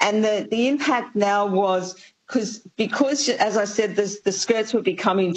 And the impact now was because, as I said, the skirts were becoming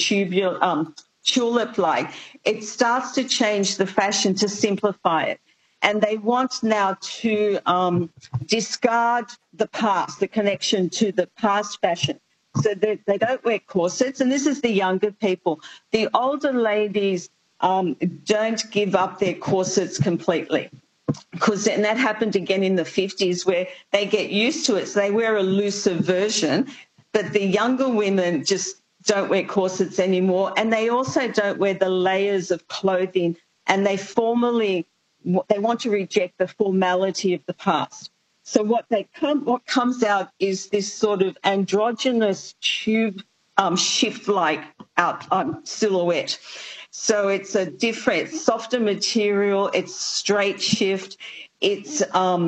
tulip-like, it starts to change the fashion to simplify it. And they want now to discard the past, the connection to the past fashion. So they don't wear corsets. And this is the younger people. The older ladies don't give up their corsets completely. And that happened again in the 50s where they get used to it. So they wear a looser version. But the younger women just don't wear corsets anymore. And they also don't wear the layers of clothing. And they want to reject the formality of the past. So what comes out is this sort of androgynous tube shift-like silhouette. So it's a different, softer material. It's straight shift. It's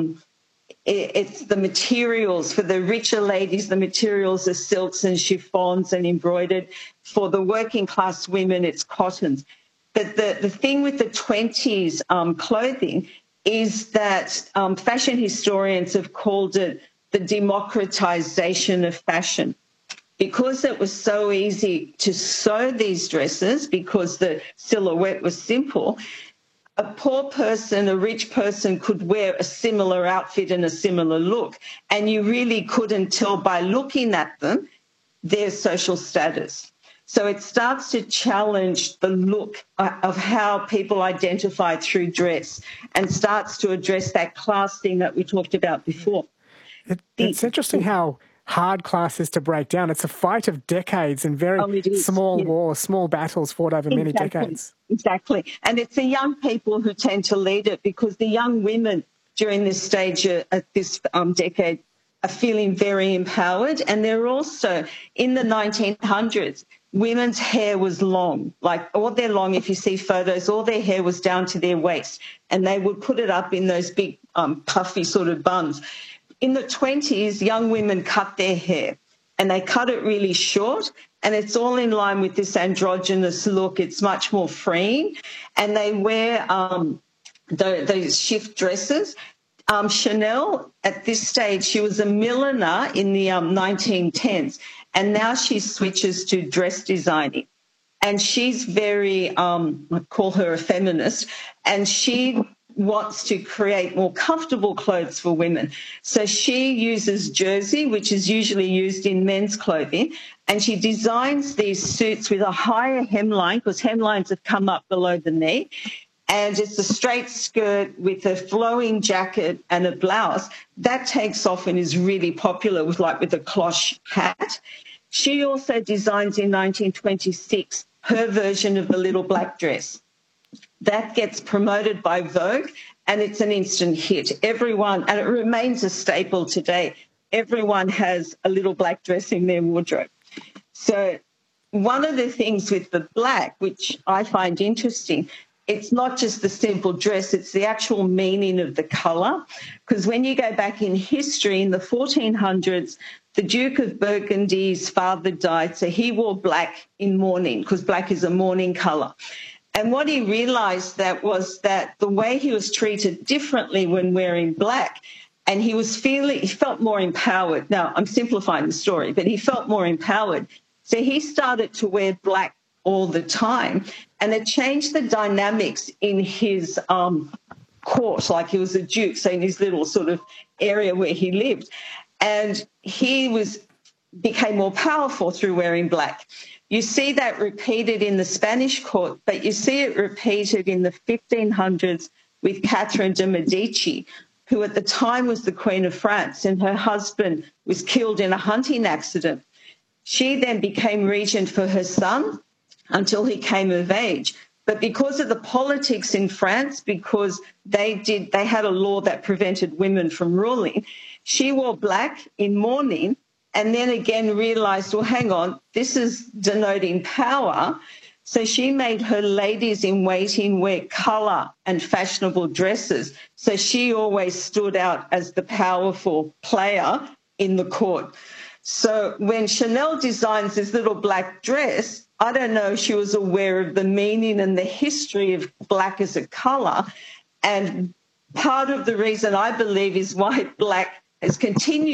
the materials for the richer ladies. The materials are silks and chiffons and embroidered. For the working class women, it's cottons. But the thing with the 20s clothing is that fashion historians have called it the democratization of fashion. Because it was so easy to sew these dresses, because the silhouette was simple, a poor person, a rich person could wear a similar outfit and a similar look, and you really couldn't tell by looking at them their social status. So it starts to challenge the look of how people identify through dress and starts to address that class thing that we talked about before. It's interesting how hard class is to break down. It's a fight of decades and very small wars, small battles fought over many decades. Exactly. And it's the young people who tend to lead it because the young women during this stage at this decade are feeling very empowered. And they're also, in the 1900s, women's hair was long, like all their long, if you see photos, all their hair was down to their waist, and they would put it up in those big puffy sort of buns. In the 20s, young women cut their hair, and they cut it really short, and it's all in line with this androgynous look. It's much more freeing, and they wear those shift dresses. Chanel, at this stage, she was a milliner in the 1910s, and now she switches to dress designing. And she's very, I call her a feminist, and she wants to create more comfortable clothes for women. So she uses jersey, which is usually used in men's clothing, and she designs these suits with a higher hemline, because hemlines have come up below the knee. And it's a straight skirt with a flowing jacket and a blouse. That takes off and is really popular with a cloche hat. She also designs in 1926 her version of the little black dress. That gets promoted by Vogue, and it's an instant hit. Everyone, and it remains a staple today, everyone has a little black dress in their wardrobe. So one of the things with the black, which I find interesting, it's not just the simple dress, it's the actual meaning of the colour. Because when you go back in history, in the 1400s, the Duke of Burgundy's father died, so he wore black in mourning, because black is a mourning colour. And what he realised was that the way he was treated differently when wearing black, and he felt more empowered. Now, I'm simplifying the story, but he felt more empowered. So he started to wear black all the time, and it changed the dynamics in his court, like he was a duke, so in his little sort of area where he lived. And he became more powerful through wearing black. You see that repeated in the Spanish court, but you see it repeated in the 1500s with Catherine de' Medici, who at the time was the Queen of France, and her husband was killed in a hunting accident. She then became regent for her son until he came of age. But because of the politics in France, because they had a law that prevented women from ruling, she wore black in mourning, and then again realised, well, hang on, this is denoting power. So she made her ladies in waiting wear colour and fashionable dresses. So she always stood out as the powerful player in the court. So when Chanel designs this little black dress, I don't know if she was aware of the meaning and the history of black as a colour. And part of the reason I believe is why black has continued